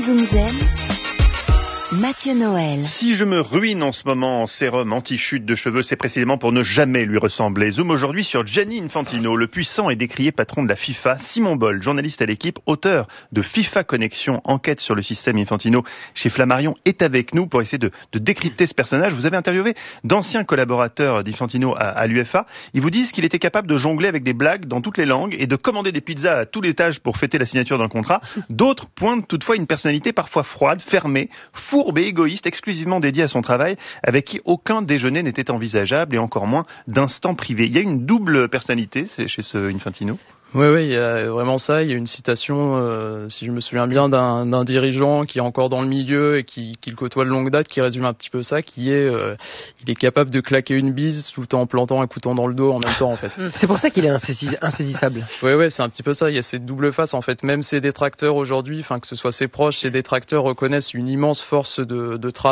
Zunzen, Mathieu Noël. Si je me ruine en ce moment en sérum anti-chute de cheveux, c'est précisément pour ne jamais lui ressembler. Zoom aujourd'hui sur Gianni Infantino, le puissant et décrié patron de la FIFA. Simon Boll, journaliste à l'équipe, auteur de FIFA Connexion, enquête sur le système Infantino chez Flammarion, est avec nous pour essayer de décrypter ce personnage. Vous avez interviewé d'anciens collaborateurs d'Infantino à l'UEFA. Ils vous disent qu'il était capable de jongler avec des blagues dans toutes les langues et de commander des pizzas à tout l'étage pour fêter la signature d'un contrat. D'autres pointent toutefois une personnalité parfois froide, fermée, fourbe et égoïste, exclusivement dédié à son travail, avec qui aucun déjeuner n'était envisageable et encore moins d'instant privé. Il y a une double personnalité chez ce Infantino. Oui, il y a vraiment ça. Il y a une citation, si je me souviens bien, d'un dirigeant qui est encore dans le milieu et qui le côtoie de longue date, qui résume un petit peu ça, qui est il est capable de claquer une bise tout en plantant un couteau dans le dos en même temps, en fait. C'est pour ça qu'il est insaisissable. Oui, c'est un petit peu ça. Il y a cette double face, en fait. Même ses détracteurs aujourd'hui, que ce soit ses proches, ses détracteurs reconnaissent une immense force de travail.